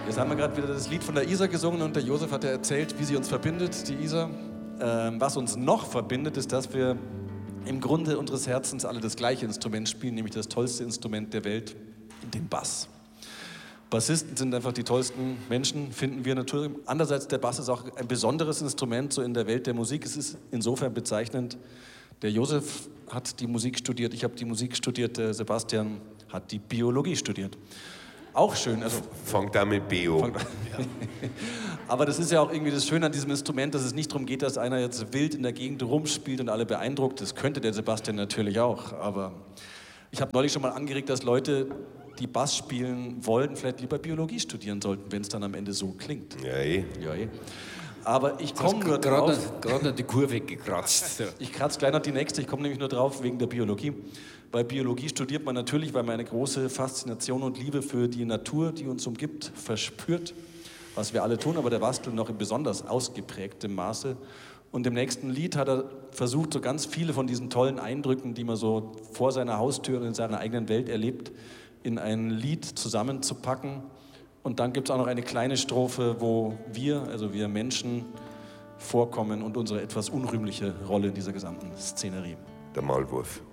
Jetzt haben wir gerade wieder das Lied von der Isar gesungen und der Josef hat ja erzählt, wie sie uns verbindet, die Isar. Was uns noch verbindet, ist, dass wir im Grunde unseres Herzens alle das gleiche Instrument spielen, nämlich das tollste Instrument der Welt, den Bass. Bassisten sind einfach die tollsten Menschen, finden wir natürlich. Andererseits, der Bass ist auch ein besonderes Instrument so in der Welt der Musik. Es ist insofern bezeichnend, der Josef hat die Musik studiert, ich habe die Musik studiert, der Sebastian hat die Biologie studiert. Auch schön. Also, fangt an mit Bio. Aber das ist ja auch irgendwie das Schöne an diesem Instrument, dass es nicht darum geht, dass einer jetzt wild in der Gegend rumspielt und alle beeindruckt. Das könnte der Sebastian natürlich auch. Aber ich habe neulich schon mal angeregt, dass Leute, die Bass spielen wollen, vielleicht lieber Biologie studieren sollten, wenn es dann am Ende so klingt. Ja, eh. Ja, eh. Aber ich komme nur drauf. Gerade noch die Kurve gekratzt. Ich kratze gleich noch die nächste. Ich komme nämlich nur drauf wegen der Biologie. Weil Biologie studiert man natürlich, weil man eine große Faszination und Liebe für die Natur, die uns umgibt, verspürt. Was wir alle tun, aber der Bastel noch in besonders ausgeprägtem Maße. Und im nächsten Lied hat er versucht, so ganz viele von diesen tollen Eindrücken, die man so vor seiner Haustür und in seiner eigenen Welt erlebt, in ein Lied zusammenzupacken. Und dann gibt es auch noch eine kleine Strophe, wo wir, also wir Menschen, vorkommen und unsere etwas unrühmliche Rolle in dieser gesamten Szenerie. Der Maulwurf.